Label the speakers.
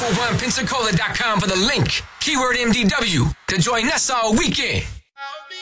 Speaker 1: 141pensacola.com for the link. Keyword MDW to join us all weekend.